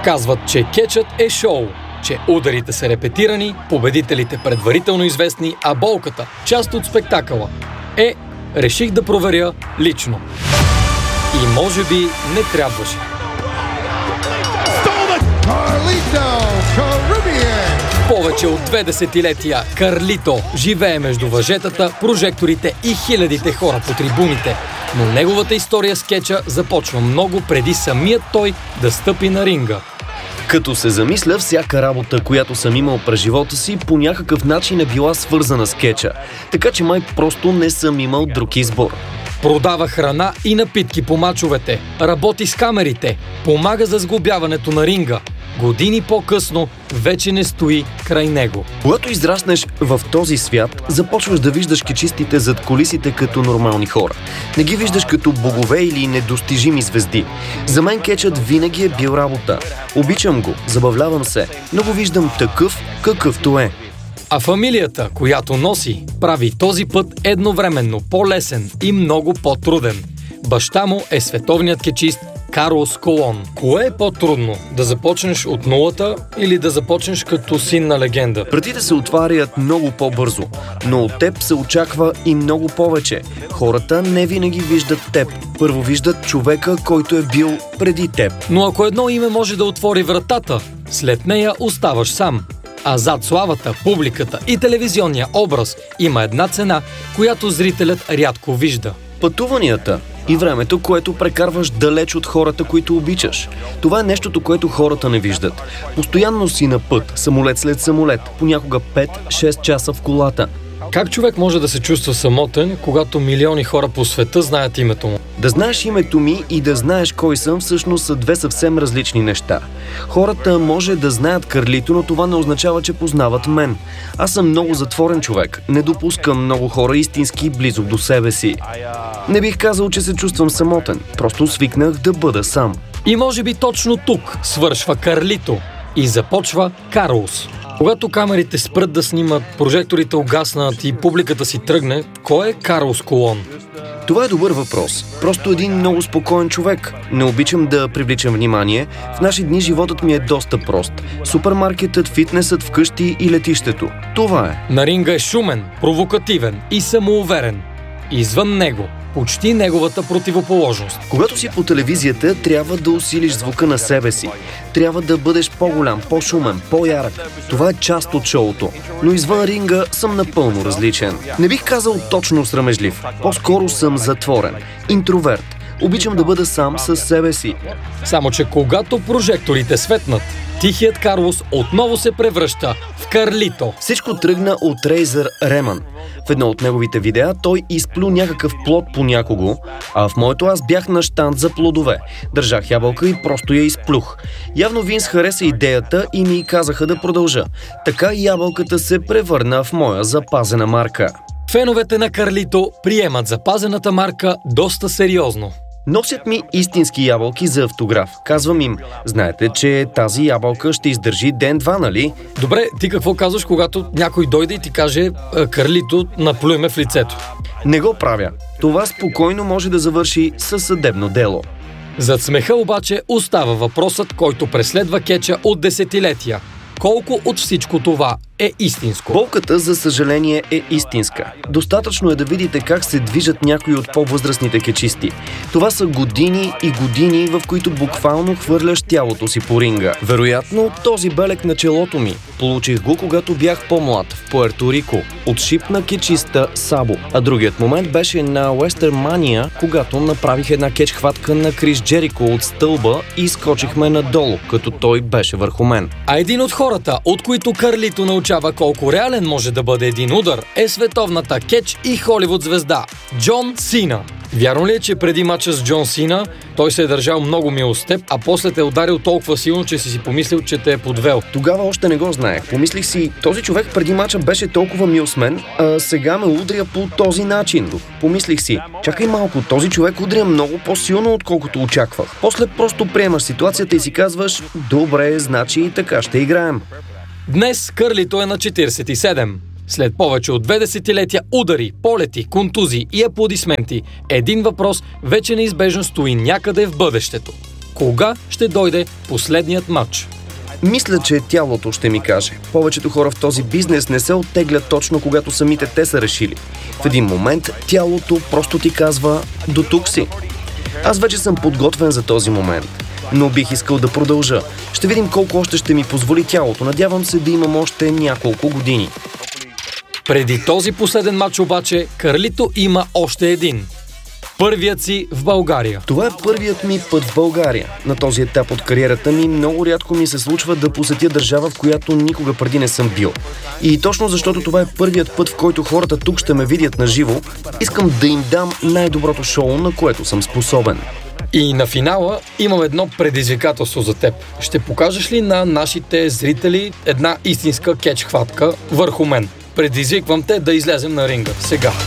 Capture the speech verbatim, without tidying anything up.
Казват, че кетчът е шоу, че ударите са репетирани, победителите предварително известни, а болката – част от спектакъла. Е, реших да проверя лично. И може би не трябваше. Повече от две десетилетия Карлито живее между въжетата, прожекторите и хилядите хора по трибуните. Но неговата история с кетча започва много преди самият той да стъпи на ринга. Като се замисля, всяка работа, която съм имал през живота си, по някакъв начин е била свързана с кетча. Така че май просто не съм имал друг избор. Продава храна и напитки по мачовете, работи с камерите, помага за сглобяването на ринга. Години по-късно вече не стои край него. Когато израснеш в този свят, започваш да виждаш кечистите зад кулисите като нормални хора. Не ги виждаш като богове или недостижими звезди. За мен кетчът винаги е бил работа. Обичам го, забавлявам се, но го виждам такъв, какъвто е. А фамилията, която носи, прави този път едновременно по-лесен и много по-труден. Баща му е световният кетчист Карлос Колон. Кое е по-трудно? Да започнеш от нулата или да започнеш като син на легенда? Вратите се отварят много по-бързо, но от теб се очаква и много повече. Хората не винаги виждат теб. Първо виждат човека, който е бил преди теб. Но ако едно име може да отвори вратата, след нея оставаш сам. А зад славата, публиката и телевизионния образ има една цена, която зрителят рядко вижда. Пътуванията и времето, което прекарваш далеч от хората, които обичаш. Това е нещото, което хората не виждат. Постоянно си на път, самолет след самолет, понякога пет-шест часа в колата. Как човек може да се чувства самотен, когато милиони хора по света знаят името му? Да знаеш името ми и да знаеш кой съм, всъщност са две съвсем различни неща. Хората може да знаят Карлито, но това не означава, че познават мен. Аз съм много затворен човек. Не допускам много хора истински близо до себе си. Не бих казал, че се чувствам самотен. Просто свикнах да бъда сам. И може би точно тук свършва Карлито и започва Карлос. Когато камерите спрат да снимат, прожекторите угаснат и публиката си тръгне, кой е Карлос Колон? Това е добър въпрос. Просто един много спокоен човек. Не обичам да привличам внимание. В наши дни животът ми е доста прост. Супермаркетът, фитнесът, вкъщи и летището. Това е. На ринга е шумен, провокативен и самоуверен. Извън него почти неговата противоположност. Когато си по телевизията, трябва да усилиш звука на себе си. Трябва да бъдеш по-голям, по-шумен, по-ярък. Това е част от шоуто. Но извън ринга съм напълно различен. Не бих казал точно срамежлив. По-скоро съм затворен. Интроверт. Обичам да бъда сам със себе си. Само че когато прожекторите светнат, тихият Карлос отново се превръща в Карлито. Всичко тръгна от Рейзър Реман. В едно от неговите видеа той изплю някакъв плод по някого, а в моето аз бях на щанд за плодове. Държах ябълка и просто я изплюх. Явно Винс хареса идеята и ми казаха да продължа. Така ябълката се превърна в моя запазена марка. Феновете на Карлито приемат запазената марка доста сериозно. Носят ми истински ябълки за автограф. Казвам им, знаете, че тази ябълка ще издържи ден-два, нали? Добре, ти какво казваш, когато някой дойде и ти каже, Карлито, наплюй ме в лицето? Не го правя. Това спокойно може да завърши със съдебно дело. Зад смеха обаче остава въпросът, който преследва кетча от десетилетия. Колко от всичко това е истинско? Болката, за съжаление, е истинска. Достатъчно е да видите как се движат някои от по-възрастните кетчисти. Това са години и години, в които буквално хвърляш тялото си по ринга. Вероятно, този белег на челото ми. Получих го, когато бях по-млад, в Пуерто Рико, от шип на кетчиста Сабо. А другият момент беше на Уестърмания, когато направих една кетч хватка на Крис Джерико от стълба и скочихме надолу, като той беше върху мен. А един от хората, от които Карлито научава колко реален може да бъде един удар, е световната кетч и Холивуд звезда Джон Сина. Вярно ли е, че преди мача с Джон Сина той се е държал много мило с теб, а после те е ударил толкова силно, че си си помислил, че те е подвел? Тогава още не го знаех. Помислих си, този човек преди мача беше толкова мил с мен, а сега ме удря по този начин. Помислих си, чакай малко, този човек удря много по-силно, отколкото очаквах. После просто приемаш ситуацията и си казваш, добре, значи и така ще играем. Днес Карлито е на четиридесет и седем. След повече от две десетилетия удари, полети, контузии и аплодисменти, един въпрос вече неизбежно стои някъде в бъдещето. Кога ще дойде последният матч? Мисля, че тялото ще ми каже. Повечето хора в този бизнес не се оттеглят точно когато самите те са решили. В един момент тялото просто ти казва «до тук си». Аз вече съм подготвен за този момент, но бих искал да продължа. Ще видим колко още ще ми позволи тялото. Надявам се да имам още няколко години. Преди този последен матч обаче, Карлито има още един. Първият си в България. Това е първият ми път в България. На този етап от кариерата ми много рядко ми се случва да посетя държава, в която никога преди не съм бил. И точно защото това е първият път, в който хората тук ще ме видят на живо, искам да им дам най-доброто шоу, на което съм способен. И на финала имам едно предизвикателство за теб. Ще покажеш ли на нашите зрители една истинска кетч хватка върху мен? Предизвиквам те да излезем на ринга сега.